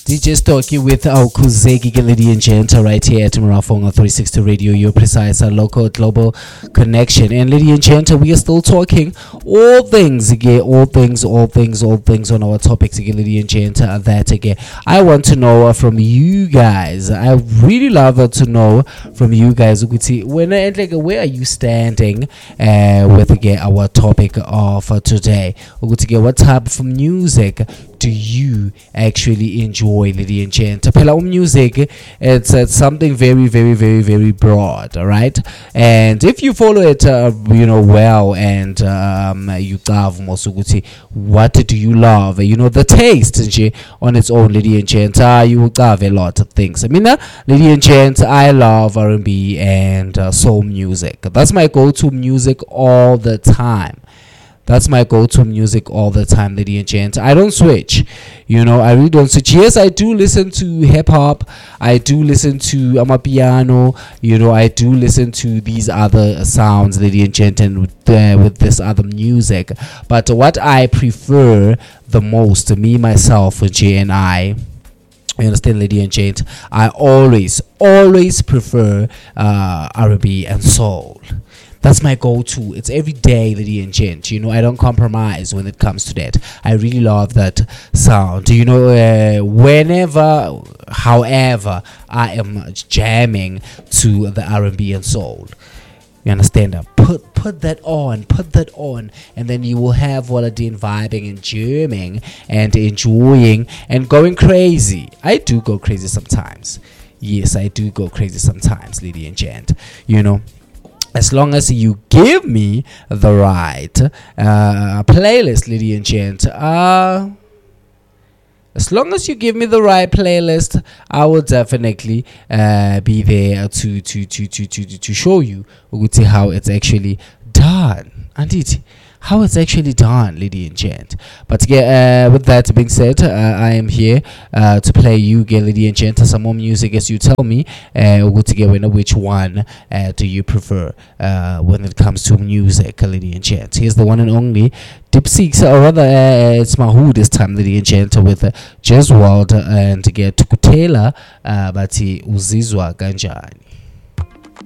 DJ Stocky with Kuzeki Lady and Genta right here at Marafonga 360 Radio, your precise local global connection. And Lady and Genta, we are still talking all things again, all things on our topics again, Lady and Genta. That again, I want to know from you guys. I really love to know from you guys. When where are you standing with again our topic of today? What type of music do you actually enjoy, Lady and Gent? Pela music, it's something very, very, very, very broad, all right? And if you follow it, well, and you love Mosuguti, what do you love? The taste on its own, Lady and Gent. You love a lot of things. I mean, Lady and Gent, I love R&B and soul music. That's my go-to music all the time. That's my go-to music all the time, Lady and Gent. I don't switch. I really don't switch. Yes, I do listen to hip-hop. I do listen to amapiano. I do listen to these other sounds, Lady and Gent, and with this other music. But what I prefer the most, me, myself, and I, you understand, Lady and Gent, I always prefer R&B and soul. That's my go-to. It's every day, Lady and Gent. I don't compromise when it comes to that. I really love that sound. Whenever, however, I am jamming to the R&B and soul. You understand that? Put that on, and then you will have Waladin vibing and jamming and enjoying and going crazy. I do go crazy sometimes. Yes, I do go crazy sometimes, Lady and Gent. As long as you give me the right playlist, Lady and Gent. As long as you give me the right playlist, I will definitely be there to show you how it's actually done. Indeed, how it's actually done, Lady and Gent. But with that being said, I am here to play you, Lady and Gent, some more music as you tell me. Which one do you prefer when it comes to music, Lady and Gent? Here's the one and only Deep Six, or rather, it's Mahu this time, Lady and Gent, with Jeswald and get Tukutela, but Uzizwa Ganjani.